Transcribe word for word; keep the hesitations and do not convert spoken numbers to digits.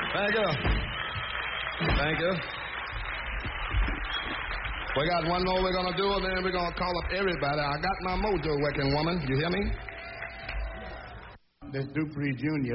Thank you. Thank you. We got one more we're going to do, and then we're going to call up everybody. I got my mojo working, woman. You hear me? This Dupree Junior